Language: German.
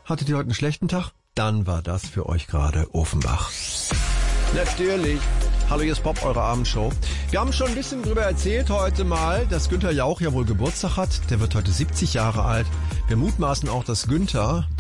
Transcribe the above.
Hattet ihr heute einen schlechten Tag? Dann war das für euch gerade Offenbach. Natürlich. Hallo, hier ist Pop, eure Abendshow. Wir haben schon ein bisschen drüber erzählt heute mal, dass Günther Jauch ja wohl Geburtstag hat. Der wird heute 70 Jahre alt. Wir mutmaßen auch, dass Günther